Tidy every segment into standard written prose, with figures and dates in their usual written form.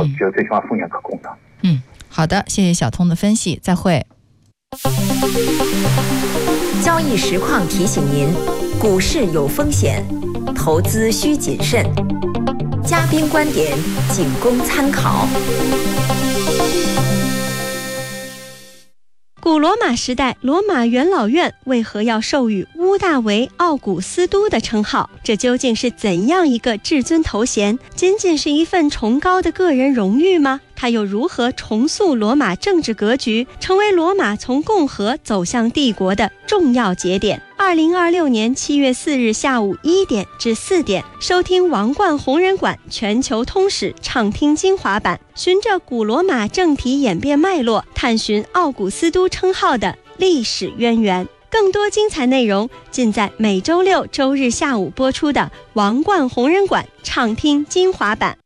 觉得最起码风险可控的。 好的，谢谢小通的分析，再会。 交易实况提醒您，股市有风险，投资需谨慎。嘉宾观点仅供参考。 古罗马时代，罗马元老院为何要授予屋大维奥古斯都的称号？这究竟是怎样一个至尊头衔？仅仅是一份崇高的个人荣誉吗？它又如何重塑罗马政治格局，成为罗马从共和走向帝国的重要节点？2026年7月4日下午1点至4点，收听王冠红人馆全球通史畅听精华版，循着古罗马政体演变脉络，探寻奥古斯都称号的历史渊源。更多精彩内容尽在每周六、周日下午播出的王冠红人馆畅听精华版。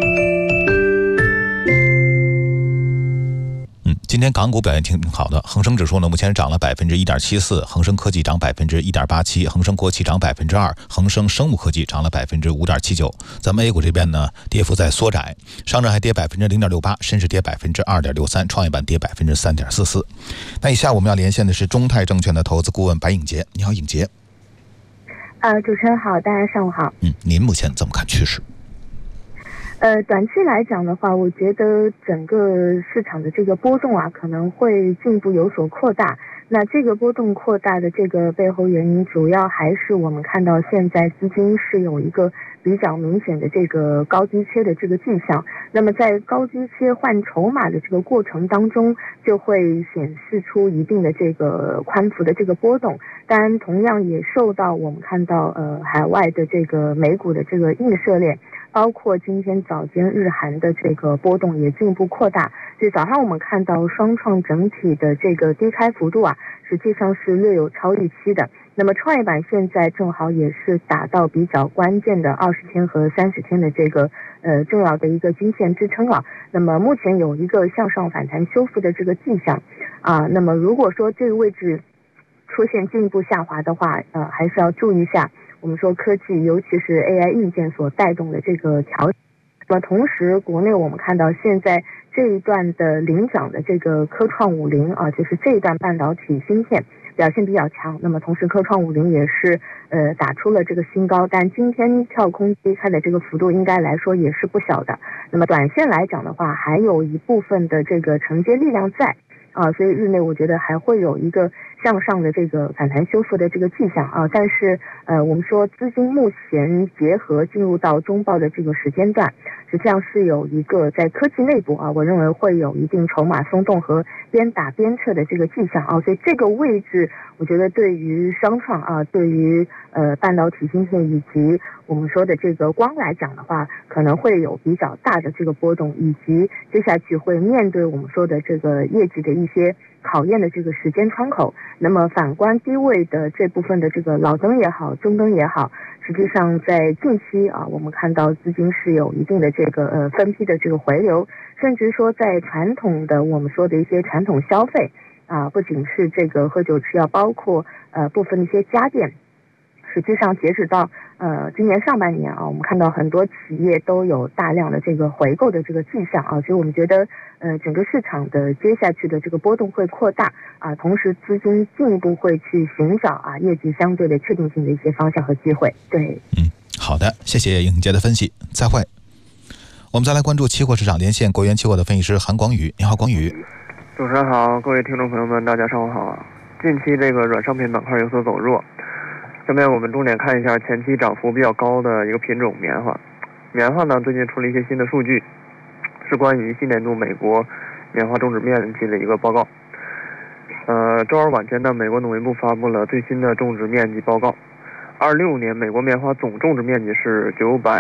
今天港股表现挺好的，恒生指数呢目前涨了1.74%，恒生科技涨1.87%，恒生国企涨2%，恒生生物科技涨了5.79%。咱们 A 股这边呢，跌幅在缩窄，上证还跌0.68%，深市跌2.63%，创业板跌3.44%。那以下我们要连线的是中泰证券的投资顾问白颖杰，你好，颖杰。 主持人好，大家上午好。 您目前怎么看趋势？ 短期来讲的话，我觉得整个市场的这个波动可能会进一步有所扩大。那这个波动扩大的这个背后原因，主要还是我们看到现在资金是有一个比较明显的这个高低切的这个迹象。那么在高低切换筹码的这个过程当中，就会显示出一定的这个宽幅的这个波动。当然，同样也受到我们看到海外的这个美股的这个映射链。包括今天早间日韩的这个波动也进一步扩大，所以早上我们看到双创整体的这个低开幅度实际上是略有超预期的。那么创业板现在正好也是打到比较关键的20天和30天的这个重要的一个均线支撑了。那么目前有一个向上反弹修复的这个迹象那么如果说这个位置出现进一步下滑的话，还是要注意一下。我们说科技，尤其是 AI 硬件所带动的这个调整。那么同时，国内我们看到现在这一段的领涨的这个科创50就是这一段半导体芯片表现比较强。那么同时，科创50也是打出了这个新高，但今天跳空低开的这个幅度应该来说也是不小的。那么短线来讲的话，还有一部分的这个承接力量在。所以日内我觉得还会有一个向上的这个反弹修复的这个迹象但是我们说资金目前结合进入到中报的这个时间段，实际上是有一个在科技内部我认为会有一定筹码松动和边打边撤的这个迹象所以这个位置我觉得对于商创对于半导体芯片以及我们说的这个光来讲的话，可能会有比较大的这个波动，以及接下去会面对我们说的这个业绩的一些考验的这个时间窗口。那么反观低位的这部分的这个老灯也好，中灯也好，实际上在近期我们看到资金是有一定的这个分批的这个回流，甚至说在传统的我们说的一些传统消费不仅是这个喝酒吃药，包括部分的一些家电，实际上截止到今年上半年我们看到很多企业都有大量的这个回购的这个迹象所以我们觉得整个市场的接下去的这个波动会扩大同时资金进一步会去寻找业绩相对的确定性的一些方向和机会。对， 好的，谢谢颖杰的分析，再会。我们再来关注期货市场，连线国元期货的分析师韩广宇，你好，广宇。 主持人好，各位听众朋友们，大家上午好。近期这个软商品板块有所走弱，下面我们重点看一下前期涨幅比较高的一个品种棉花。棉花呢，最近出了一些新的数据，是关于新年度美国棉花种植面积的一个报告。周二晚间呢，美国农业部发布了最新的种植面积报告。26年美国棉花总种植面积是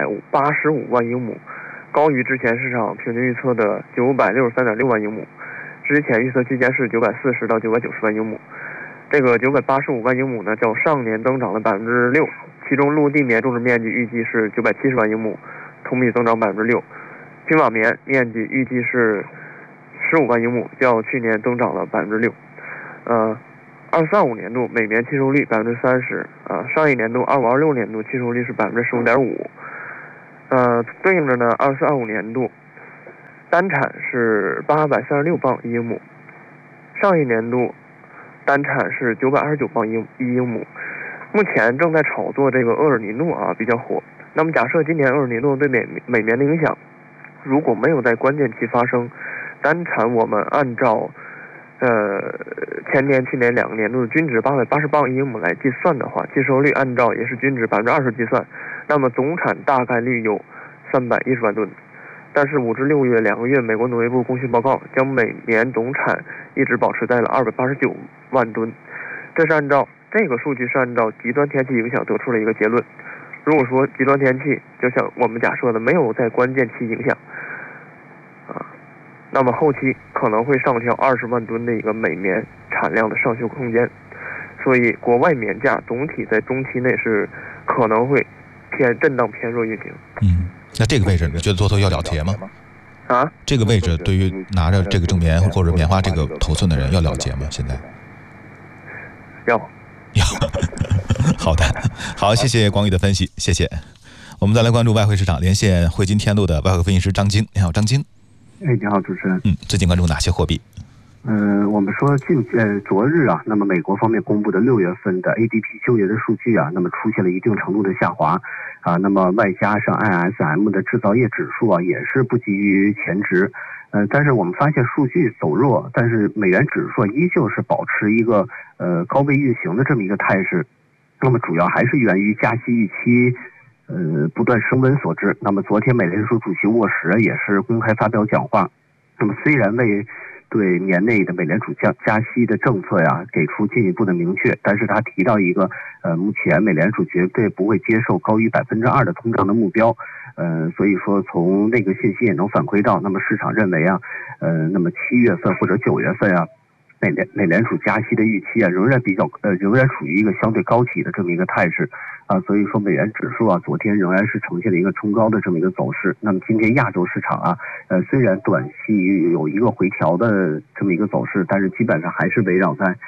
985万英亩，高于之前市场平均预测的963.6万英亩。之前预测区间是940到990万英亩，这个985万英亩呢，较上年增长了6%，其中陆地棉种植面积预计是970万英亩，同比增长6%，拼瓦棉面积预计是15万英亩，较去年增长了6%。24-25年度每棉期收率30%，上一年度25-26年度期收率是15.5%，对应着呢24-25年度单产是836磅1英亩，上一年度单产是929磅1英亩。目前正在炒作这个厄尔尼诺啊，比较火。那么假设今年厄尔尼诺对美棉的影响如果没有在关键期发生，单产我们按照前年去年2个年度的均值880磅1英亩来计算的话，计收率按照也是均值20%计算，那么总产大概率有310万吨。但是5至6月2个月，美国农业部供需报告将每年总产一直保持在了289万吨。这个数据是按照极端天气影响得出了一个结论。如果说极端天气就像我们假设的没有在关键期影响那么后期可能会上调20万吨的一个美棉产量的上修空间。所以国外棉价总体在中期内是可能会震荡偏弱运行。 那这个位置你觉得多头要了结吗？ 这个位置对于拿着这个正棉或者棉花这个头寸的人要了结吗？现在要好的，好，谢谢光宇的分析，谢谢。我们再来关注外汇市场，连线汇金天路的外汇分析师张晶。你好，张晶。 你好，主持人。 最近关注哪些货币？ 我们说昨日啊，那么美国方面公布的6月份的 ADP 就业的数据啊，那么出现了一定程度的下滑啊，那么外加上 ISM 的制造业指数啊，也是不及于前值。但是我们发现数据走弱，但是美元指数依旧是保持一个高位运行的这么一个态势。那么主要还是源于加息预期不断升温所致。那么昨天美联储主席沃什也是公开发表讲话，那么虽然未对年内的美联储加息的政策呀给出进一步的明确，但是他提到一个目前美联储绝对不会接受高于2%的通胀的目标。所以说从那个信息也能反馈到，那么市场认为啊那么7月份或者9月份啊美联储加息的预期啊仍然处于一个相对高企的这么一个态势啊，所以说美元指数啊昨天仍然是呈现了一个冲高的这么一个走势。那么今天亚洲市场啊虽然短期有一个回调的这么一个走势，但是基本上还是围绕在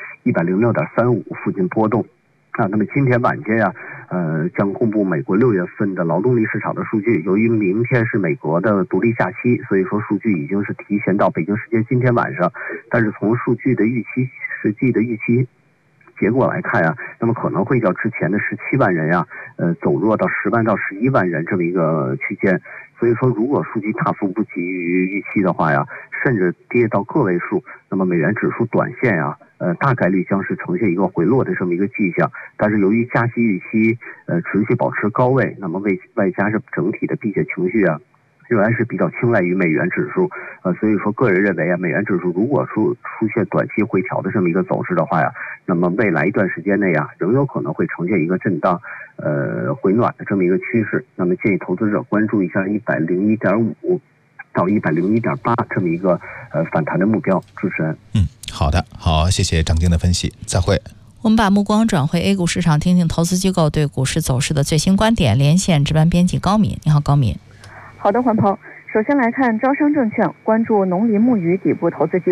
106.35附近波动啊。那么今天晚间啊将公布美国6月份的劳动力市场的数据。由于明天是美国的独立假期，所以说数据已经是提前到北京时间今天晚上。但是从数据的实际的预期结果来看啊，那么可能会较之前的17万人啊走弱到10万到11万人这么一个区间。所以说如果数据大幅不及于预期的话呀，甚至跌到个位数，那么美元指数短线啊大概率将是呈现一个回落的这么一个迹象。但是由于加息预期持续保持高位，那么外加上整体的避险情绪啊仍然是比较青睐于美元指数所以说个人认为啊，美元指数如果出现短期回调的这么一个走势的话呀，那么未来一段时间内啊仍有可能会呈现一个震荡回暖的这么一个趋势。那么建议投资者关注一下101.5到101.8这么一个反弹的目标。主持人。 好的，好，谢谢张晶的分析，再会。 我们把目光转回 A 股市场，听听投资机构对股市走势的最新观点。连线值班编辑高敏。你好，高敏。 好的，环鹏。首先来看招商证券关注农林牧渔底部投资机会。